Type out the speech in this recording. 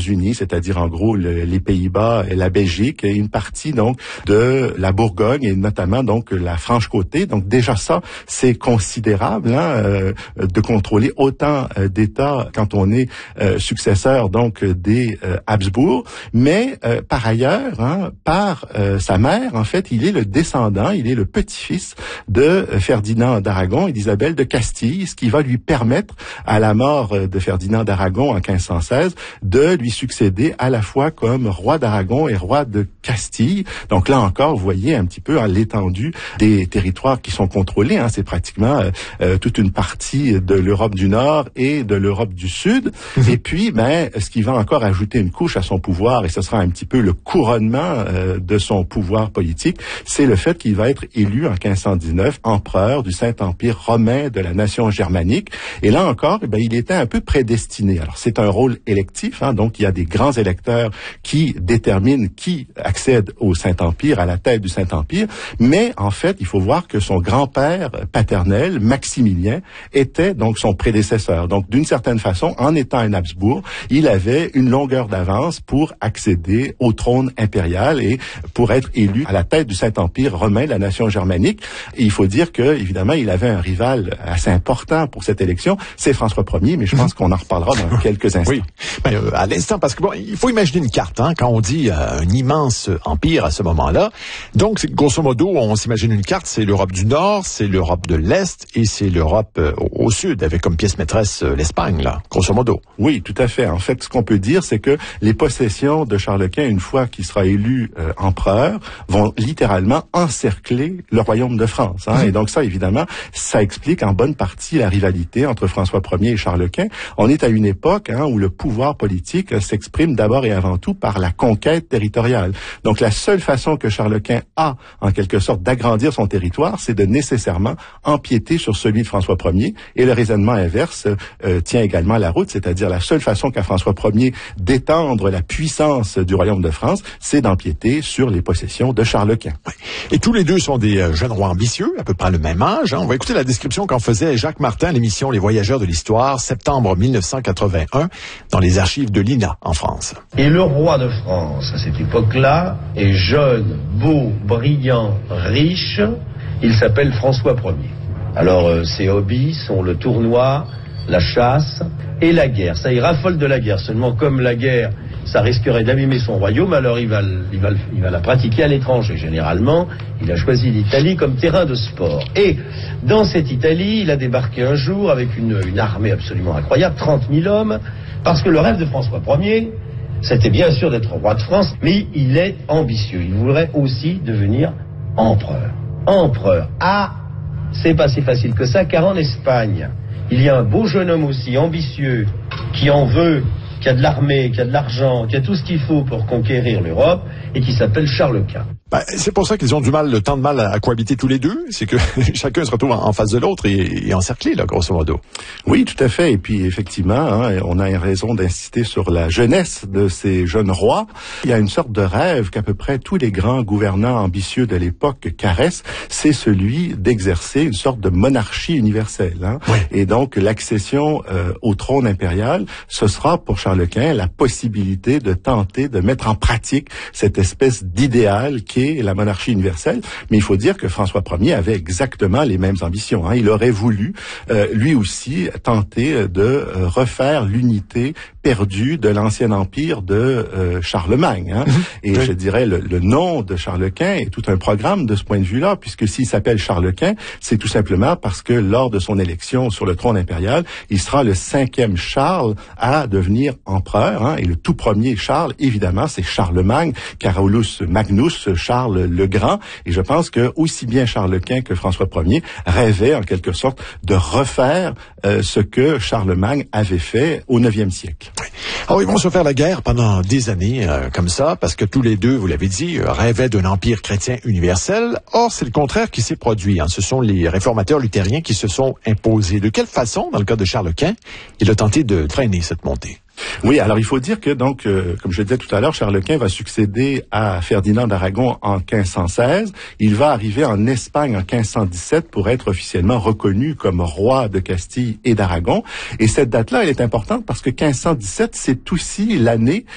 États-Unis, c'est-à-dire en gros les Pays-Bas et la Belgique, et une partie donc de la Bourgogne et notamment donc la Franche-Comté. Donc déjà ça, c'est considérable de contrôler autant d'États quand on est successeur donc des Habsbourg. Mais par ailleurs, par sa mère, en fait, il est le descendant, il est le petit-fils de Ferdinand d'Aragon et d'Isabelle de Castille, ce qui va lui permettre, à la mort de Ferdinand d'Aragon en 1516, de lui succéder à la fois comme roi d'Aragon et roi de Castille. Donc là encore, vous voyez un petit peu l'étendue des territoires qui sont contrôlés. C'est pratiquement toute une partie de l'Europe du Nord et de l'Europe du Sud. Et puis, ce qui va encore ajouter une couche à son pouvoir, et ce sera un petit peu le couronnement de son pouvoir politique, c'est le fait qu'il va être élu en 1519 empereur du Saint-Empire romain de la nation germanique. Et là encore, il était un peu prédestiné. Alors, c'est un rôle électif, donc il y a des grands électeurs qui déterminent qui accède au Saint-Empire, à la tête du Saint-Empire. Mais en fait, il faut voir que son grand-père paternel, Maximilien, était donc son prédécesseur. Donc, d'une certaine façon, en étant un Habsbourg, il avait une longueur d'avance pour accéder au trône impérial et pour être élu à la tête du Saint-Empire romain, la nation germanique. Et il faut dire que, évidemment, il avait un rival assez important pour cette élection, c'est François Ier, mais je pense qu'on en reparlera dans quelques instants. Oui, à l'instant, parce que il faut imaginer une carte, quand on dit un immense empire à ce moment-là. Donc, grosso modo, on s'imagine une carte, c'est l'Europe du Nord, c'est l'Europe de l'Est et c'est l'Europe au Sud, avec comme pièce maîtresse l'Espagne, là, grosso modo. Oui, tout à fait. En fait, ce qu'on peut dire, c'est que les possessions de Charles Quint, une fois qu'il sera élu empereur, vont littéralement encercler le royaume de France. Et donc ça, évidemment, ça explique en bonne partie la rivalité entre François Ier et Charles Quint. On est à une époque où le pouvoir politique s'exprime d'abord et avant tout par la conquête territoriale. Donc la seule façon que Charles Quint a, en quelque sorte, d'agrandir son territoire, c'est de nécessairement empiéter sur celui de François Ier. Et le raisonnement inverse tient également la route, c'est-à-dire la seule façon qu'a François Ier d'étendre la puissance du royaume de France, c'est d'empiéter sur les possessions de Charles Quint. Et tous les deux sont des jeunes rois ambitieux, à peu près le même âge. On va écouter la description qu'en faisait Jacques Martin à l'émission Les Voyageurs de l'Histoire, septembre 1981, dans les archives de l'INA en France. Et le roi de France, à cette époque-là, est jeune, beau, brillant, riche. Il s'appelle François Ier. Alors, ses hobbies sont le tournoi, la chasse et la guerre. Ça, il raffole de la guerre. Seulement, comme la guerre, ça risquerait d'abîmer son royaume, alors il va la pratiquer à l'étranger. Généralement, il a choisi l'Italie comme terrain de sport. Et dans cette Italie, il a débarqué un jour avec une armée absolument incroyable, 30 000 hommes, parce que le rêve de François Ier, c'était bien sûr d'être roi de France, mais il est ambitieux. Il voudrait aussi devenir empereur. Empereur. C'est pas si facile que ça, car en Espagne, il y a un beau jeune homme aussi ambitieux, qui en veut, qui a de l'armée, qui a de l'argent, qui a tout ce qu'il faut pour conquérir l'Europe, et qui s'appelle Charles Quint. C'est pour ça qu'ils ont le temps de mal à cohabiter tous les deux, c'est que chacun se retrouve en face de l'autre et encerclé, là, grosso modo. Oui, tout à fait. Et puis, effectivement, on a raison d'insister sur la jeunesse de ces jeunes rois. Il y a une sorte de rêve qu'à peu près tous les grands gouvernants ambitieux de l'époque caressent, c'est celui d'exercer une sorte de monarchie universelle. Oui. Et donc, l'accession au trône impérial, ce sera pour Charles Quint la possibilité de tenter de mettre en pratique cette espèce d'idéal qui est la monarchie universelle. Mais il faut dire que François Ier avait exactement les mêmes ambitions. Il aurait voulu, lui aussi, tenter de refaire l'unité perdue de l'ancien empire de Charlemagne. Et je dirais, le nom de Charles Quint est tout un programme de ce point de vue-là, puisque s'il s'appelle Charles Quint, c'est tout simplement parce que lors de son élection sur le trône impérial, il sera le 5e Charles à devenir empereur. Et le tout premier Charles, évidemment, c'est Charlemagne, Carolus Magnus, Charles le Grand. Et je pense que aussi bien Charles Quint que François Ier rêvaient en quelque sorte de refaire ce que Charlemagne avait fait au 9e siècle. Alors, ils vont se faire la guerre pendant des années comme ça, parce que tous les deux, vous l'avez dit, rêvaient d'un empire chrétien universel. Or, c'est le contraire qui s'est produit. Ce sont les réformateurs luthériens qui se sont imposés. De quelle façon, dans le cas de Charles Quint, il a tenté de freiner cette montée? Oui, alors il faut dire que donc, comme je le disais tout à l'heure, Charles Quint va succéder à Ferdinand d'Aragon en 1516. Il va arriver en Espagne en 1517 pour être officiellement reconnu comme roi de Castille et d'Aragon. Et cette date-là, elle est importante parce que 1517, c'est aussi l'année